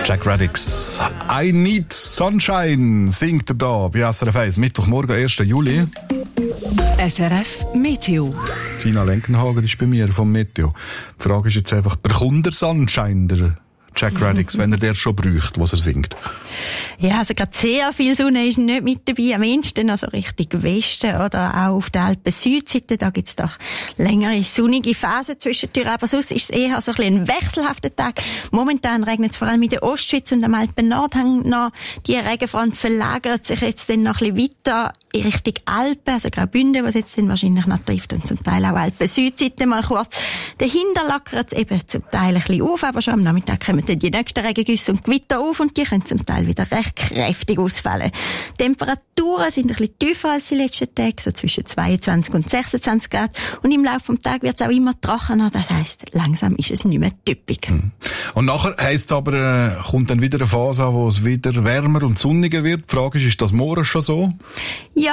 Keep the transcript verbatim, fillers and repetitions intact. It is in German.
Jack Radix. I Need Sunshine singt er da bei S R F eins. Mittwochmorgen, ersten Juli. S R F Meteo. Sina Lenkenhagen ist bei mir vom Meteo. Die Frage ist jetzt einfach, bekommt der Sunshine, der Jack Radix, wenn er der schon braucht, was er singt? Ja, also gerade sehr viel Sonne ist nicht mit dabei. Am ehesten also Richtung Westen oder auch auf der Alpen-Südseite. Da gibt's doch längere sonnige Phasen zwischendurch. Aber sonst ist es eher so ein bisschen ein wechselhafter Tag. Momentan regnet es vor allem in der Ostschweiz und am Alpen-Nordhang noch. Die Regenfront verlagert sich jetzt dann noch ein bisschen weiter in Richtung Alpen, also Graubünden, was jetzt dann wahrscheinlich noch trifft, und zum Teil auch Alpen-Südseite mal kurz. Dahinter lockert es eben zum Teil ein bisschen auf, aber schon am Nachmittag kommen dann die nächsten Regengüsse und Gewitter auf und die können zum Teil wieder recht kräftig ausfallen. Die Temperaturen sind ein bisschen tiefer als die letzten Tage, so zwischen zweiundzwanzig und sechsundzwanzig Grad. Und im Laufe des Tages wird es auch immer trockener, das heisst, langsam ist es nicht mehr typisch. Und nachher heisst es aber, äh, kommt dann wieder eine Phase an, wo es wieder wärmer und sonniger wird. Die Frage ist, ist das morgen schon so?